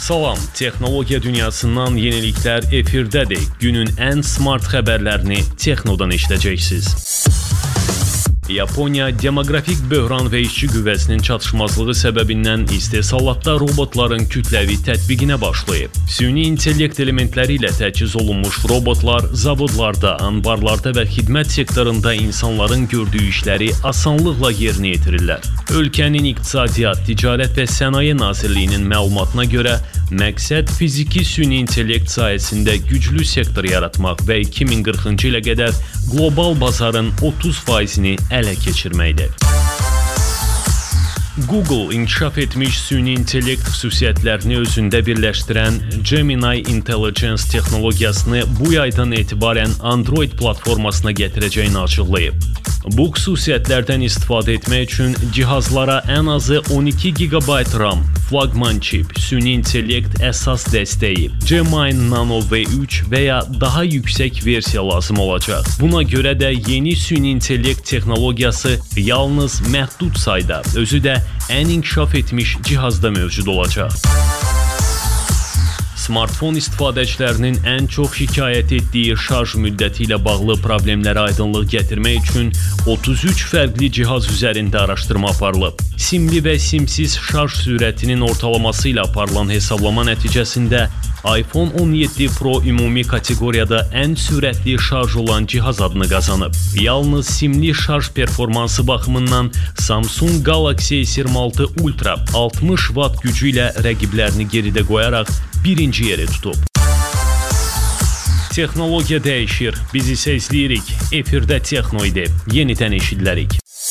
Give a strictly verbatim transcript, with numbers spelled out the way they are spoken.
Salam, texnologiya dünyasından yeniliklər efirdədir. Günün ən smart xəbərlərini Texnodan eşidəcəksiniz. Yaponiya demoqrafik böhran və işçi qüvvəsinin çatışmazlığı səbəbindən istehsalatda robotların kütləvi tətbiqinə başlayıb. Süni intellekt elementləri ilə təchiz olunmuş robotlar zavodlarda, anbarlarda və xidmət sektorunda insanların gördüyü işləri asanlıqla yerinə yetirirlər. Ölkənin İqtisadiyyat, Ticarət və Sənaye Nazirliyinin məlumatına görə, məqsəd fiziki süni intellekt sayəsində güclü sektor yaratmaq və iki min qırxıncı ilə qədər qlobal bazarın otuz faizini ələ keçirməkdir. Google inkişaf etmiş süni intellekt xüsusiyyətlərini özündə birləşdirən Gemini Intelligence texnologiyasını bu yaydan etibarən Android platformasına gətirəcəyini açıqlayıb. Bu xüsusiyyətlərdən istifadə etmək üçün cihazlara ən azı on iki gigabayt RAM, flagman çip, süni intellekt əsas dəstəyi, Gemini Nano V üç və ya daha yüksək versiya lazım olacaq. Buna görə də yeni süni intellekt texnologiyası yalnız məhdud sayda, özü də ən inkişaf etmiş cihazda mövcud olacaq. Smartfon istifadəçilərinin ən çox şikayət etdiyi şarj müddəti ilə bağlı problemlərə aydınlıq gətirmək üçün otuz üç fərqli cihaz üzərində araşdırma aparılıb. Simli və simsiz şarj sürətinin ortalaması ilə aparılan hesablama nəticəsində iPhone on yeddi Pro ümumi kateqoriyada ən sürətli şarj olan cihaz adını qazanıb. Yalnız simli şarj performansı baxımından Samsung Galaxy S iyirmi altı Ultra altmış watt gücü ilə rəqiblərini geridə qoyaraq birinci yeri tutub. Texnologiya dəyişir, biz isə izləyirik. Efirdə Texno idi. Yenidən eşidilərik.